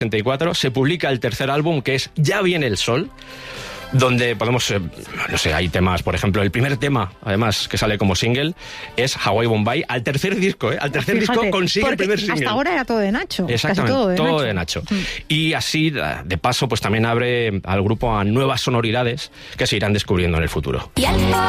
1964 se publica el tercer álbum, que es Ya viene el sol, donde podemos, no sé, hay temas, por ejemplo, el primer tema, además, que sale como single, es Hawái Bombay, al tercer disco, al tercer disco consigue el primer single. Hasta ahora era todo de Nacho. Exactamente, casi todo de Nacho. Y así, de paso, pues también abre al grupo a nuevas sonoridades que se irán descubriendo en el futuro. Y al